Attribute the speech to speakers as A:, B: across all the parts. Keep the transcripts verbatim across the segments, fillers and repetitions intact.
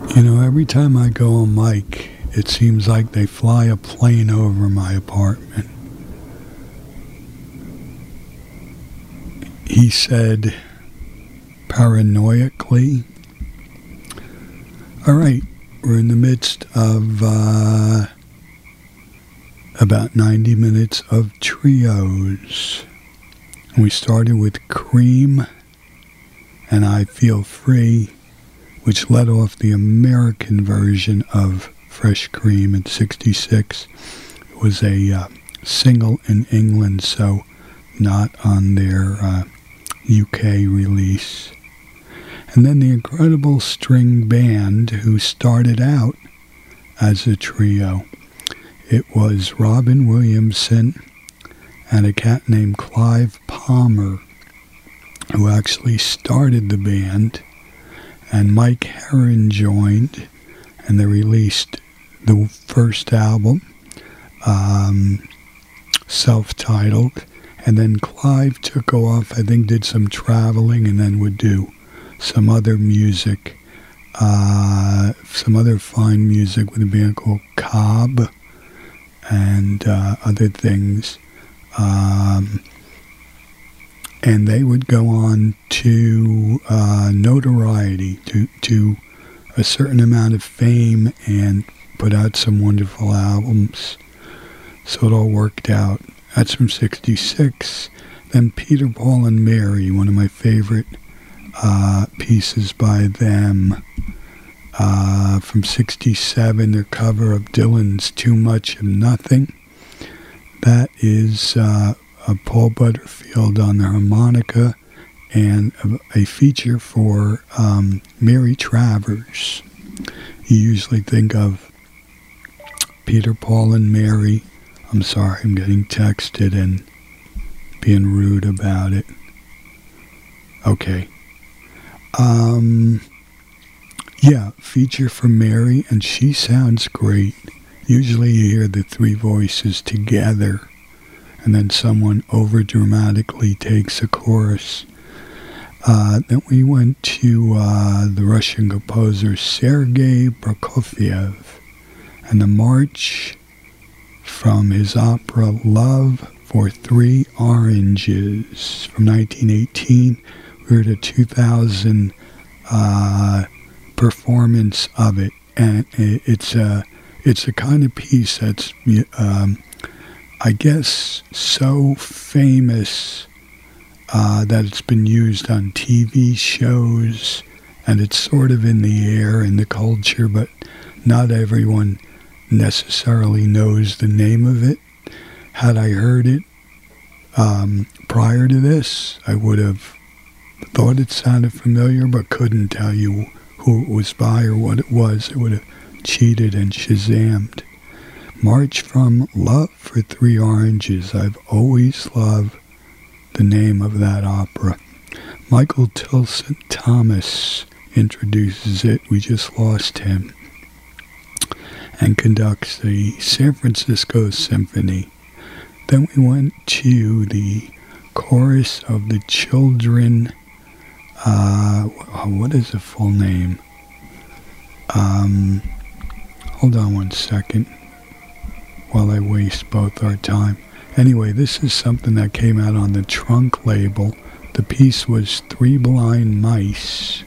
A: You know, every time I go on mic, it seems like they fly a plane over my apartment. He said, paranoiacally, all right, we're in the midst of uh, about ninety minutes of trios. And we started with Cream and I Feel Free, which led off the American version of Fresh Cream in sixty-six. It was a uh, single in England, so not on their uh, U K release. And then the Incredible String Band, who started out as a trio. It was Robin Williamson and a cat named Clive Palmer, who actually started the band. And Mike Herron joined, and they released the first album, um, self-titled. And then Clive took off, I think did some traveling, and then would do some other music, uh, some other fine music with a band called Cobb, and uh, other things. Um, and they would go on to uh, notoriety, to, to a certain amount of fame, and put out some wonderful albums. So it all worked out. That's from sixty-six. Then Peter, Paul, and Mary, one of my favorite uh, pieces by them. Uh, from sixty-seven, their cover of Dylan's Too Much of Nothing. That is uh, a Paul Butterfield on the harmonica, and a, a feature for um, Mary Travers. You usually think of Peter, Paul, and Mary. I'm sorry, I'm getting texted and being rude about it. Okay. Um, yeah, feature for Mary, and she sounds great. Usually you hear the three voices together, and then someone over-dramatically takes a chorus. Uh, then we went to uh, the Russian composer Sergei Prokofiev, and the march from his opera Love for Three Oranges from nineteen eighteen. We heard a two thousand uh, performance of it, and it's a it's a kind of piece that's um, I guess so famous uh, that it's been used on T V shows, and it's sort of in the air in the culture, but not everyone necessarily knows the name of it. Had I heard it um, prior to this, I would have thought it sounded familiar, but couldn't tell you who it was by or what it was. It would have cheated and Shazammed. March from Love for Three Oranges. I've always loved the name of that opera. Michael Tilson Thomas introduces it. We just lost him. And conducts the San Francisco Symphony. Then we went to the chorus of the children. Uh, what is the full name? Um, hold on one second while I waste both our time. Anyway, this is something that came out on the Trunk label. The piece was Three Blind Mice.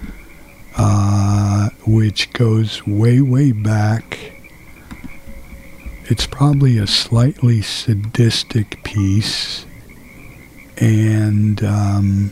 A: Uh, which goes way, way back. It's probably a slightly sadistic piece, and um,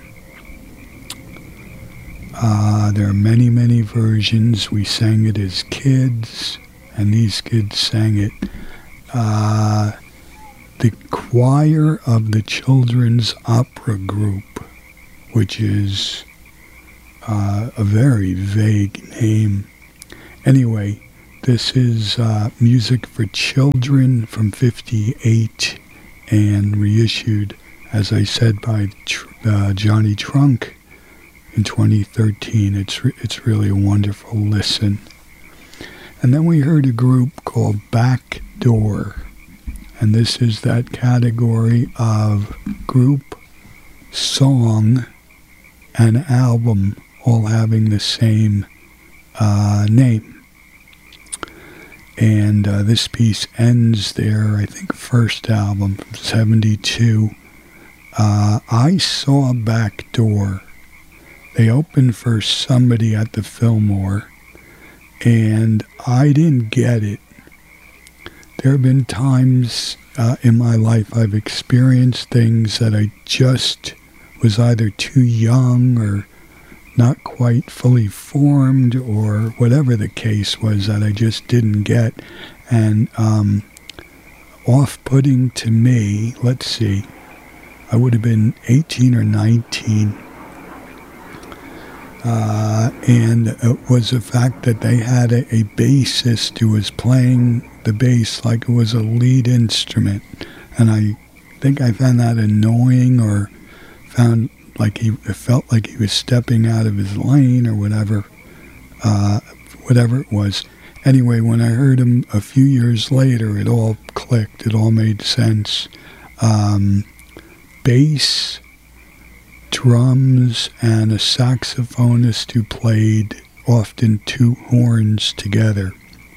A: uh, there are many, many versions. We sang it as kids, and these kids sang it. Uh, the choir of the Children's Opera Group, which is Uh, a very vague name. Anyway, this is uh, music for children from fifty-eight and reissued, as I said, by tr- uh, Johnny Trunk in twenty thirteen. It's re- it's really a wonderful listen. And then we heard a group called Back Door, and this is that category of group, song, and album all having the same uh, name. And uh, this piece ends their, I think, first album from seventy-two. Uh, I Saw a Back Door. They opened for somebody at the Fillmore, and I didn't get it. There have been times uh, in my life I've experienced things that I just was either too young or not quite fully formed, or whatever the case was, that I just didn't get. And um, off-putting to me, let's see, I would have been eighteen or nineteen. Uh, and it was the fact that they had a, a bassist who was playing the bass like it was a lead instrument. And I think I found that annoying, or found like he it felt like he was stepping out of his lane, or whatever, uh, whatever it was. Anyway, when I heard him a few years later, it all clicked. It all made sense. Um, bass, drums, and a saxophonist who played often two horns together,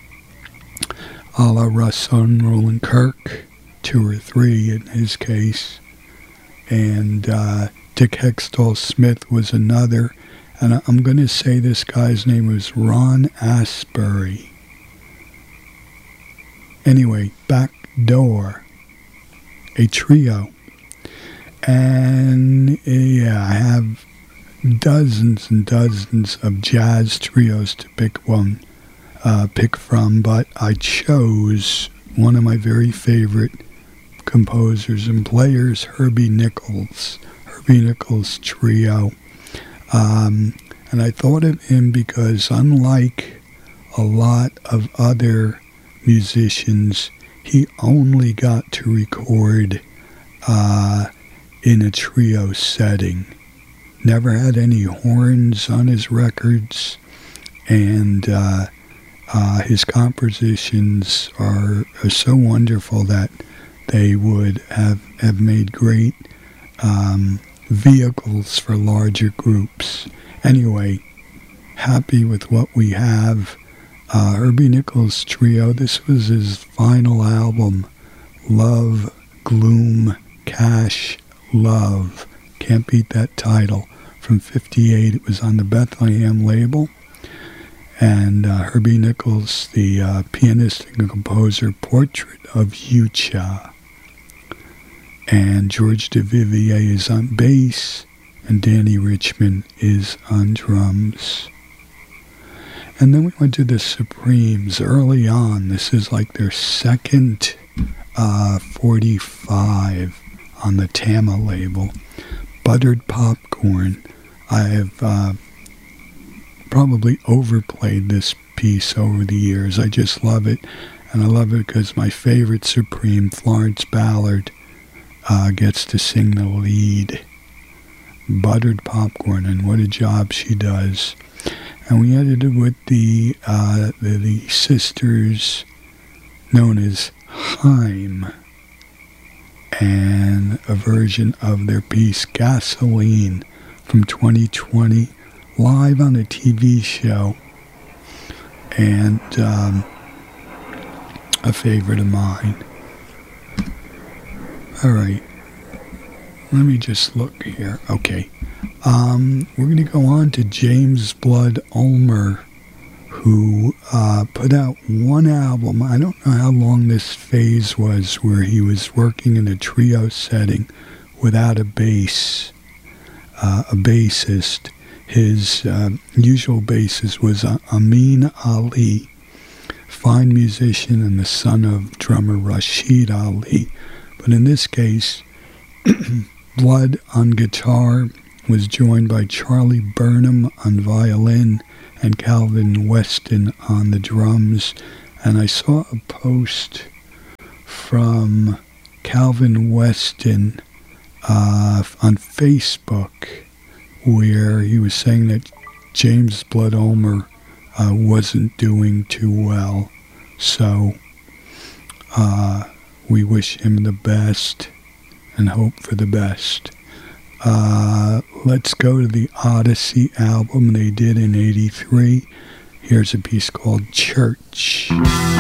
A: a la Russ Unruh Kirk, two or three in his case. And uh, Dick Hextall Smith was another. And I'm going to say this guy's name was Ron Asbury. Anyway, Back Door, a trio. And yeah, I have dozens and dozens of jazz trios to pick one, uh, pick from, but I chose one of my very favorite composers and players, Herbie Nichols, Herbie Nichols Trio. Um, and I thought of him because, unlike a lot of other musicians, he only got to record uh, in a trio setting. Never had any horns on his records, and uh, uh, his compositions are, are so wonderful that they would have, have made great um, vehicles for larger groups. Anyway, happy with what we have. Uh, Herbie Nichols Trio, this was his final album, Love, Gloom, Cash, Love. Can't beat that title. From fifty-eight, it was on the Bethlehem label. And uh, Herbie Nichols, the uh, pianist and composer, Portrait of Yucha. And George Duvivier is on bass, and Danny Richmond is on drums. And then we went to the Supremes early on. This is like their second uh, forty-five on the Tama label. Buttered Popcorn. I have uh, probably overplayed this piece over the years. I just love it. And I love it because my favorite Supreme, Florence Ballard, uh, gets to sing the lead. Buttered Popcorn, and what a job she does. And we ended with the, uh, the, the sisters known as Haim, and a version of their piece Gasoline from twenty twenty, live on a T V show, and um, a favorite of mine. All right, let me just look here. Okay. Um, we're going to go on to James Blood Ulmer, who uh, put out one album. I don't know how long this phase was where he was working in a trio setting without a bass, uh, a bassist. His uh, usual bassist was uh, Amin Ali, fine musician and the son of drummer Rashid Ali. But in this case, Blood on guitar was joined by Charlie Burnham on violin and Calvin Weston on the drums. And I saw a post from Calvin Weston uh, on Facebook where he was saying that James Blood Ulmer uh, wasn't doing too well. So uh, we wish him the best and hope for the best. Uh, let's go to the Odyssey album they did in eighty-three. Here's a piece called Church.